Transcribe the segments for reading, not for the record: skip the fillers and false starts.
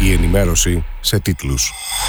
Η ενημέρωση σε τίτλους.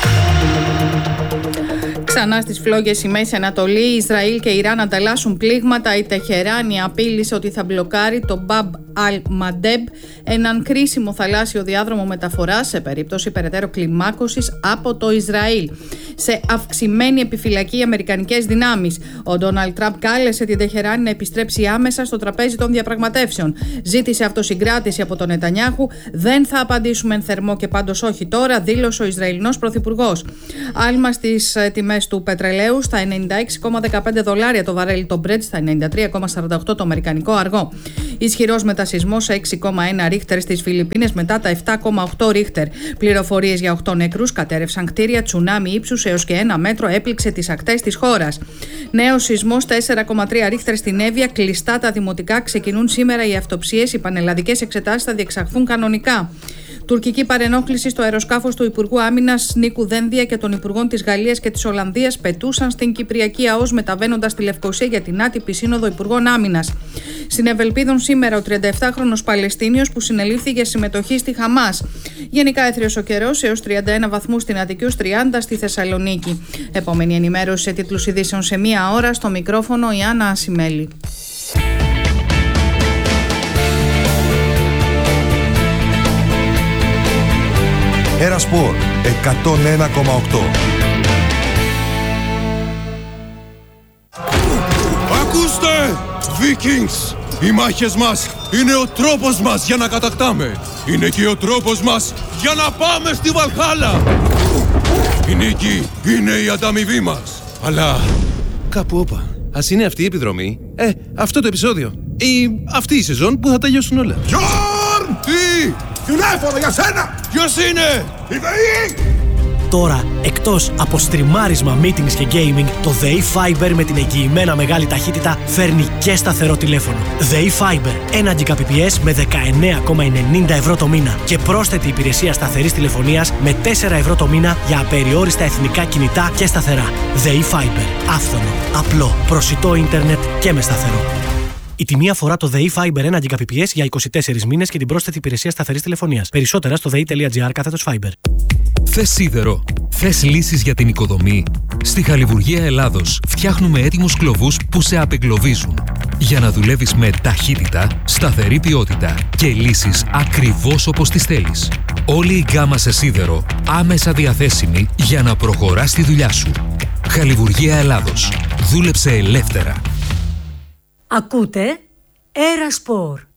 Ξανά στις φλόγες η Μέση Ανατολή, Ισραήλ και Ιράν ανταλλάσσουν πλήγματα. Η Τεχεράνη απείλησε ότι θα μπλοκάρει το Μπαμπ Αλ-Μαντέμπ, έναν κρίσιμο θαλάσσιο διάδρομο μεταφοράς, σε περίπτωση περαιτέρω κλιμάκωσης από το Ισραήλ. Σε αυξημένη επιφυλακή οι αμερικανικές δυνάμεις. Ο Ντόναλντ Τραμπ κάλεσε την Τεχεράνη να επιστρέψει άμεσα στο τραπέζι των διαπραγματεύσεων. Ζήτησε αυτοσυγκράτηση από τον Νετανιάχου. Δεν θα απαντήσουμε εν θερμό και πάντως όχι τώρα, δήλωσε ο Ισραηλινός πρωθυπουργός. Άλμα στις τιμές του πετρελαίου, στα $96,15 το βαρέλι το Brent, στα 93,48 το αμερικανικό αργό. Ισχυρός μετασεισμός 6,1 ρίχτερ στις Φιλιππίνες μετά τα 7,8 ρίχτερ. Πληροφορίες για 8 νεκρούς, κατέρευσαν κτίρια, τσουνάμι ύψους έως και 1 μέτρο έπληξε τις ακτές της χώρας. Νέος σεισμός 4,3 ρίχτερ στην Εύβοια, κλειστά τα δημοτικά, ξεκινούν σήμερα οι αυτοψίες, οι πανελλαδικές εξετάσεις θα διεξαχθούν κανονικά. Τουρκική παρενόχληση στο αεροσκάφος του Υπουργού Άμυνας Νίκου Δένδια και των Υπουργών της Γαλλίας και της Ολλανδίας πετούσαν στην Κυπριακή ΑΟΣ μεταβαίνοντας στη Λευκοσία για την άτυπη σύνοδο Υπουργών Άμυνας. Στην Ευελπίδων σήμερα ο 37χρονος Παλαιστίνιος που συνελήφθη για συμμετοχή στη Χαμάς. Γενικά έθριος ο καιρός έως 31 βαθμούς στην Αττικίους, 30 στη Θεσσαλονίκη. Επόμενη ενημέρωση σε τίτλους ειδήσεων σε 1 ώρα, στο μικρόφωνο η Άννα Ασημέλη. Ερασπορ 101,8. Ακούστε! Vikings! Οι μάχες μας είναι ο τρόπος μας για να κατακτάμε. Είναι και ο τρόπος μας για να πάμε στη Βαλχάλα. Η νίκη είναι η ανταμοιβή μας. Αλλά κάπου όπα. Ας είναι αυτή η επιδρομή, αυτό το επεισόδιο ή αυτή η σεζόν που θα τελειώσουν όλα. Γιόρν! Τι! Τηλέφωνο για σένα! Ποιος είναι? Η ΔΕΗ! Τώρα, εκτός από στριμάρισμα, meetings και gaming, το ΔΕΗ Fiber με την εγγυημένα μεγάλη ταχύτητα φέρνει και σταθερό τηλέφωνο. ΔΕΗ Fiber, 1 Gbps με 19,90 ευρώ το μήνα και πρόσθετη υπηρεσία σταθερής τηλεφωνίας με 4 ευρώ το μήνα για απεριόριστα εθνικά κινητά και σταθερά. ΔΕΗ Fiber, άφθονο, απλό, προσιτό ίντερνετ και με σταθερό. Η τιμή αφορά το ΔΕΗ Fiber 1 Gbps για 24 μήνες και την πρόσθετη υπηρεσία σταθερής τηλεφωνίας. Περισσότερα στο dei.gr/Fiber. Θες σίδερο? Θες λύσεις για την οικοδομή? Στη Χαλιβουργία Ελλάδος φτιάχνουμε έτοιμους κλωβούς που σε απεγκλωβίζουν. Για να δουλεύεις με ταχύτητα, σταθερή ποιότητα και λύσεις ακριβώς όπως τις θέλεις. Όλη η γκάμα σε σίδερο άμεσα διαθέσιμη για να προχωράς τη δουλειά σου. Χαλιβουργία Ελλάδος. Δούλεψε ελεύθερα. Ακούτε Ερασπορ.